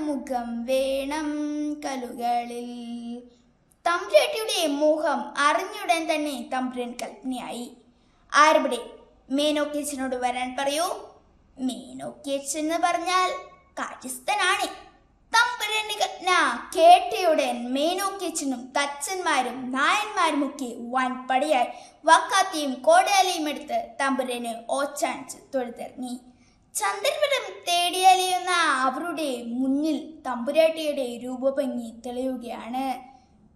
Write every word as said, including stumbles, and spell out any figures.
മുഖം വേണം കലുകളിൽ. തമ്പുരാട്ടിയുടെ മോഹം അറിഞ്ഞുടൻ തന്നെ തമ്പുരാൻ കൽപ്പനയായി. ആരുടെ? മേനോക്കിയച്ഛനോട് വരാൻ പറയൂ. മേനോക്കിയച്ഛൻ എന്ന് പറഞ്ഞാൽ കാര്യസ്ഥനാണ്. തമ്പുരാന്റെ കൽപ്പന കേട്ടയുടൻ മേനോക്കിയച്ഛനും തച്ചന്മാരും നായന്മാരും ഒക്കെ വൻപടയായി വക്കാത്തിയും കോടാലിയും എടുത്ത് തമ്പുരാന് ഓച്ചാനിച്ച് തൊഴുതിറങ്ങി. ചന്ദ്രപടം തേടിയലയുന്ന അവരുടെ മുന്നിൽ തമ്പുരാട്ടിയുടെ രൂപഭംഗി തെളിയുകയാണ്.